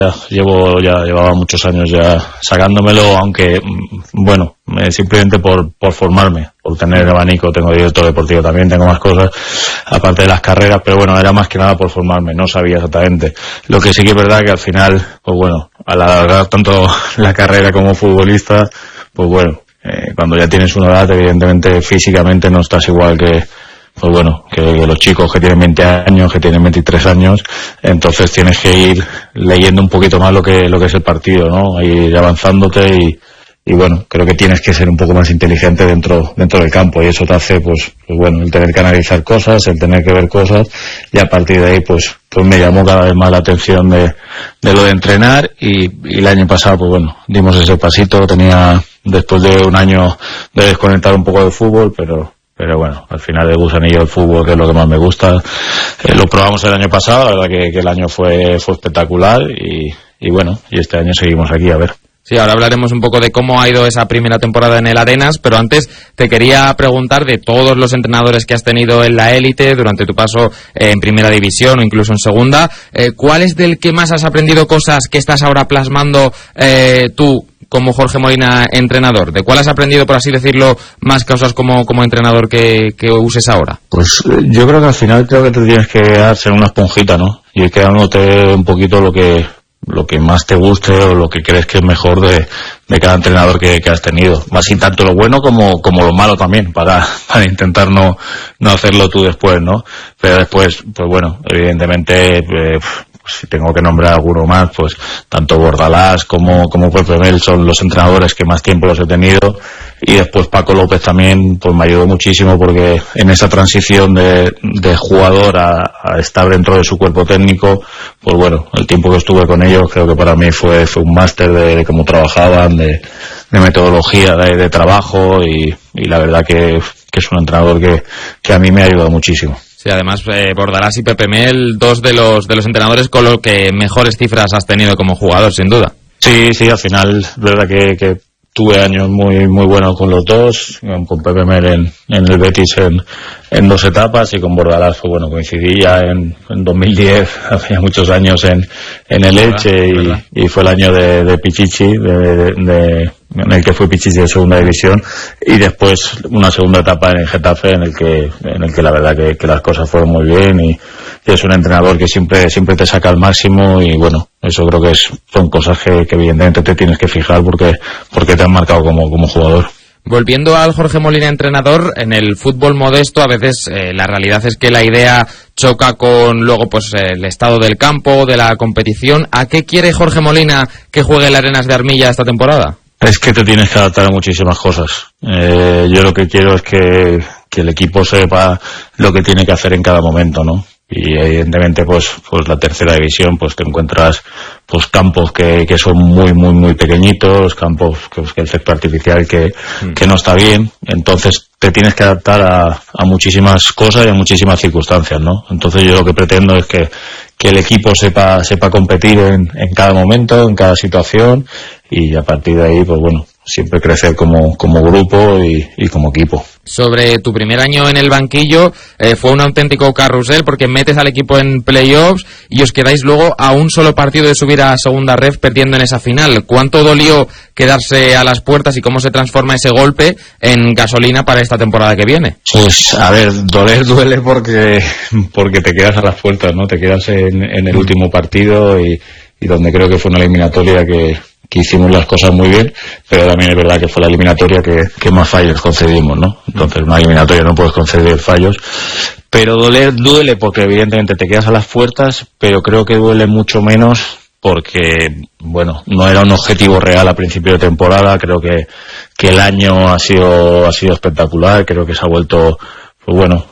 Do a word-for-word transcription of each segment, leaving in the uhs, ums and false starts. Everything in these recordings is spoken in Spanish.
llevo ya llevaba muchos años ya sacándomelo, aunque bueno, simplemente por, por formarme, por tener abanico. Tengo director deportivo también, tengo más cosas aparte de las carreras, pero bueno, era más que nada por formarme, no sabía exactamente. Lo que sí que es verdad que al final, pues bueno, al alargar tanto la carrera como futbolista, pues bueno, eh, cuando ya tienes una edad, evidentemente físicamente no estás igual que pues bueno, que, que los chicos que tienen veinte años, que tienen veintitrés años, entonces tienes que ir leyendo un poquito más lo que lo que es el partido, ¿no? Ir avanzándote y, y bueno, creo que tienes que ser un poco más inteligente dentro dentro del campo, y eso te hace pues, pues bueno, el tener que analizar cosas, el tener que ver cosas, y a partir de ahí pues pues me llamó cada vez más la atención de, de lo de entrenar, y, y el año pasado pues bueno, dimos ese pasito. Tenía, después de un año de desconectar un poco del fútbol, pero Pero bueno, al final de gusanillo el fútbol, que es lo que más me gusta. Eh, lo probamos el año pasado, la verdad que, que el año fue fue espectacular, y, y bueno, y este año seguimos aquí, a ver. Sí, ahora hablaremos un poco de cómo ha ido esa primera temporada en el Arenas, pero antes te quería preguntar de todos los entrenadores que has tenido en la élite durante tu paso en primera división o incluso en segunda, eh, ¿cuál es del que más has aprendido cosas que estás ahora plasmando eh, tú como Jorge Molina, entrenador? ¿De cuál has aprendido, por así decirlo, más cosas como, como entrenador que, que uses ahora? Pues eh, yo creo que al final creo que te tienes que hacer una esponjita, ¿no? Y ir quedándote un poquito lo que lo que más te guste o lo que crees que es mejor de, de cada entrenador que, que has tenido. Así tanto lo bueno como, como lo malo también, para, para intentar no, no hacerlo tú después, ¿no? Pero después, pues bueno, evidentemente, eh, si tengo que nombrar alguno más, pues tanto Bordalás como, como Pepe Mel son los entrenadores que más tiempo los he tenido, y después Paco López también pues me ayudó muchísimo, porque en esa transición de, de jugador a, a estar dentro de su cuerpo técnico, pues bueno, el tiempo que estuve con ellos creo que para mí fue, fue un máster de, de cómo trabajaban, de, de metodología de, de trabajo, y, y la verdad que, que es un entrenador que, que a mí me ha ayudado muchísimo. Sí, además eh, Bordalás y Pepe Mel, dos de los de los entrenadores con los que mejores cifras has tenido como jugador, sin duda. Sí, sí, al final, es verdad que, que tuve años muy muy buenos con los dos, con Pepe Mel en, en el Betis en, en dos etapas, y con Bordalás, pues bueno, coincidí ya en, en dos mil diez, hacía muchos años en, en el Elche, y, y fue el año de, de Pichichi, de, de, de en el que fue Pichichi de segunda división, y después una segunda etapa en el Getafe, en el que en el que la verdad que, que las cosas fueron muy bien, y, y es un entrenador que siempre siempre te saca al máximo, y bueno, eso creo que es, son cosas que, que evidentemente te tienes que fijar porque porque te han marcado como, como jugador. Volviendo al Jorge Molina entrenador, en el fútbol modesto a veces eh, la realidad es que la idea choca con luego pues el estado del campo, de la competición. ¿A qué quiere Jorge Molina que juegue el Arenas de Armilla esta temporada? Es que te tienes que adaptar a muchísimas cosas. Eh, yo lo que quiero es que, que el equipo sepa lo que tiene que hacer en cada momento, ¿no? Y evidentemente pues pues la tercera división pues te encuentras pues campos que, que son muy muy muy pequeñitos, campos que, que el césped artificial que, mm. que no está bien, entonces te tienes que adaptar a, a muchísimas cosas y a muchísimas circunstancias, ¿no? Entonces yo lo que pretendo es que, que el equipo sepa sepa competir en, en cada momento, en cada situación, y a partir de ahí pues bueno, siempre crecer como, como grupo y, y como equipo. Sobre tu primer año en el banquillo, eh, fue un auténtico carrusel, porque metes al equipo en playoffs y os quedáis luego a un solo partido de subir a segunda ref, perdiendo en esa final. ¿Cuánto dolió quedarse a las puertas y cómo se transforma ese golpe en gasolina para esta temporada que viene? Pues a ver, doler duele porque porque te quedas a las puertas, ¿no? Te quedas en, en el último partido, y, y donde creo que fue una eliminatoria que que hicimos las cosas muy bien, pero también es verdad que fue la eliminatoria que, que más fallos concedimos, ¿no? Entonces, una eliminatoria no puedes conceder fallos, pero doler duele porque evidentemente te quedas a las puertas, pero creo que duele mucho menos porque, bueno, no era un objetivo real a principio de temporada. Creo que, que el año ha sido, ha sido espectacular, creo que se ha vuelto, pues bueno,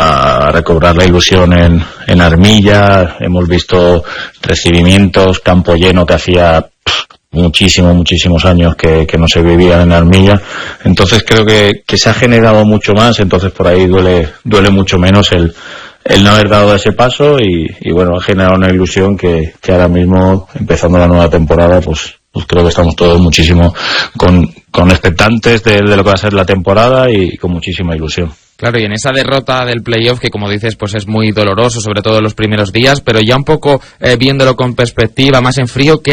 a recobrar la ilusión en, en Armilla. Hemos visto recibimientos, campo lleno que hacía muchísimos, muchísimos años que, que no se vivían en Armilla. Entonces creo que, que se ha generado mucho más, entonces por ahí duele duele mucho menos el, el no haber dado ese paso, y, y bueno, ha generado una ilusión que, que ahora mismo, empezando la nueva temporada, pues, pues creo que estamos todos muchísimo con, con expectantes de, de lo que va a ser la temporada, y con muchísima ilusión. Claro, y en esa derrota del playoff, que como dices, pues es muy doloroso, sobre todo en los primeros días, pero ya un poco eh, viéndolo con perspectiva, más en frío, ¿qué